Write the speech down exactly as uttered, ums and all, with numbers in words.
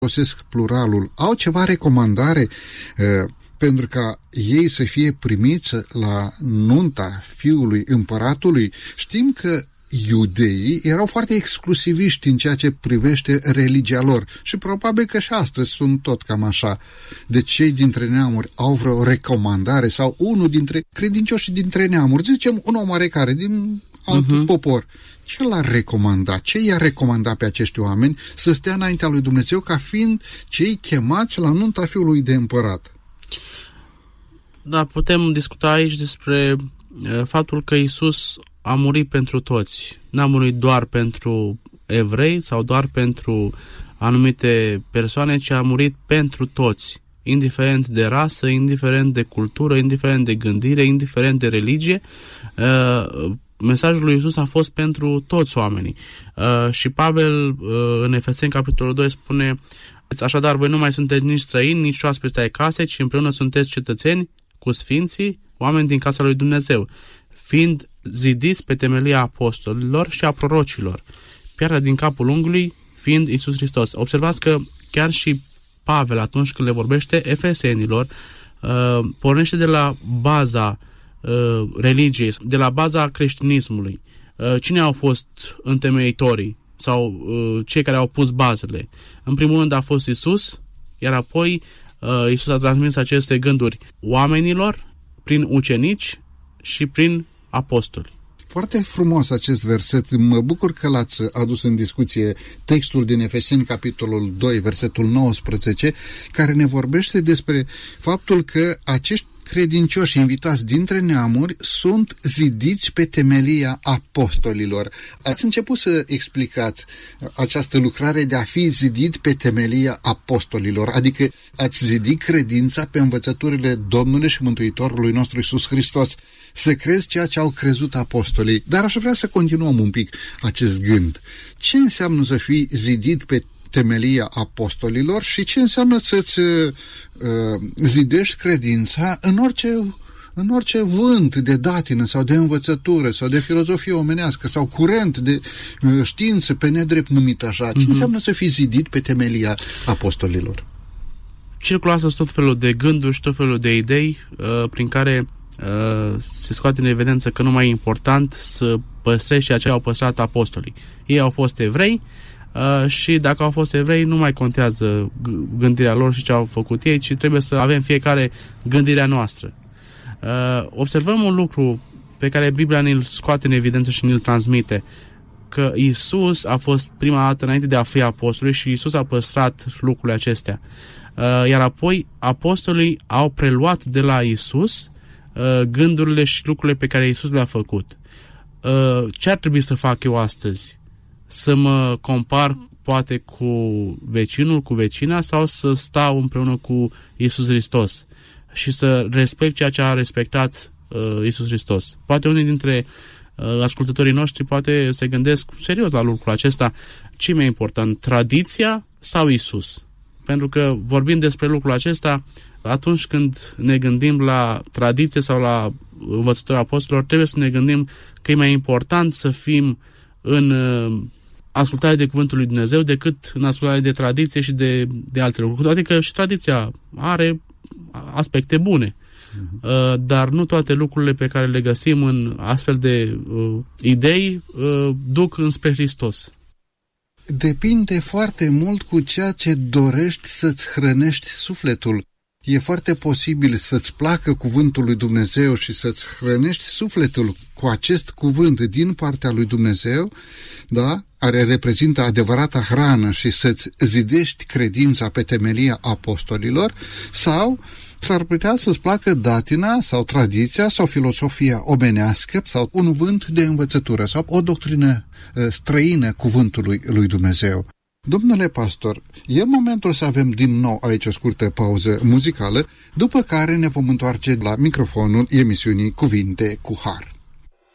folosesc pluralul, au ceva recomandare uh, pentru ca ei să fie primiți la nunta fiului împăratului? Știm că iudeii erau foarte exclusiviști în ceea ce privește religia lor și probabil că și astăzi sunt tot cam așa. De cei dintre neamuri au vreo recomandare sau unul dintre credincioșii dintre neamuri, zicem un om oarecare din alt uh-huh. popor, ce l-ar recomanda? Ce i-ar recomanda pe acești oameni să stea înaintea lui Dumnezeu ca fiind cei chemați la nunta fiului de împărat? Da, putem discuta aici despre uh, faptul că Iisus a murit pentru toți. N-a murit doar pentru evrei sau doar pentru anumite persoane, ci a murit pentru toți, indiferent de rasă, indiferent de cultură, indiferent de gândire, indiferent de religie. Uh, mesajul lui Iisus a fost pentru toți oamenii. Uh, și Pavel uh, în Efeseni capitolul doi spune: așadar, voi nu mai sunteți nici străini, nici oaspeți ai case, ci împreună sunteți cetățeni cu sfinții, oameni din casa lui Dumnezeu, fiind zidiți pe temelia apostolilor și a prorocilor, piatra din capul unghiului fiind Iisus Hristos. Observați că chiar și Pavel, atunci când le vorbește efesenilor, uh, pornește de la baza uh, religiei, de la baza creștinismului. Uh, cine au fost întemeitorii sau uh, cei care au pus bazele? În primul rând a fost Iisus, iar apoi uh, Iisus a transmis aceste gânduri oamenilor prin ucenici și prin apostoli. Foarte frumos acest verset. Mă bucur că l-ați adus în discuție, textul din Efeseni, capitolul doi, versetul nouăsprezece, care ne vorbește despre faptul că acești credincioși invitați dintre neamuri sunt zidiți pe temelia apostolilor. Ați început să explicați această lucrare de a fi zidit pe temelia apostolilor, adică ați zidit credința pe învățăturile Domnului și Mântuitorului nostru Iisus Hristos, să crezi ceea ce au crezut apostolii. Dar aș vrea să continuăm un pic acest gând. Ce înseamnă să fii zidit pe temelia apostolilor și ce înseamnă să-ți uh, zidești credința în orice, în orice vânt de datină sau de învățătură sau de filozofie omenească sau curent de uh, știință pe nedrept numit așa. Ce mm-hmm. înseamnă să fii zidit pe temelia apostolilor? Circulă astăzi tot felul de gânduri și tot felul de idei uh, prin care uh, se scoate în evidență că nu mai e important să păstrezi ceea ce au păstrat apostolii. Ei au fost evrei, Uh, și dacă au fost evrei, nu mai contează gândirea lor și ce au făcut ei, ci trebuie să avem fiecare gândirea noastră. Uh, observăm un lucru pe care Biblia ne-l scoate în evidență și ne-l transmite, că Iisus a fost prima dată înainte de a fi apostoli și Iisus a păstrat lucrurile acestea. Uh, iar apoi apostolii au preluat de la Iisus uh, gândurile și lucrurile pe care Iisus le-a făcut. Uh, ce ar trebui să fac eu astăzi? Să mă compar poate cu vecinul, cu vecina, sau să stau împreună cu Iisus Hristos și să respect ceea ce a respectat uh, Iisus Hristos. Poate unii dintre uh, ascultătorii noștri poate se gândesc serios la lucrul acesta. Ce mai important, tradiția sau Iisus? Pentru că vorbim despre lucrul acesta, atunci când ne gândim la tradiție sau la învățătura apostolilor, trebuie să ne gândim că e mai important să fim în uh, ascultare de cuvântul lui Dumnezeu decât în ascultare de tradiție și de, de alte lucruri. Adică și tradiția are aspecte bune, uh-huh. uh, dar nu toate lucrurile pe care le găsim în astfel de uh, idei uh, duc înspre Hristos. Depinde foarte mult cu ceea ce dorești să-ți hrănești sufletul. E foarte posibil să-ți placă cuvântul lui Dumnezeu și să-ți hrănești sufletul cu acest cuvânt din partea lui Dumnezeu, da? Care reprezintă adevărata hrană, și să-ți zidești credința pe temelia apostolilor, sau s-ar putea să-ți placă datina sau tradiția sau filosofia omenească sau un vânt de învățătură sau o doctrină străină cuvântului lui Dumnezeu. Domnule pastor, e momentul să avem din nou aici o scurtă pauză muzicală, după care ne vom întoarce la microfonul emisiunii Cuvinte cu Har.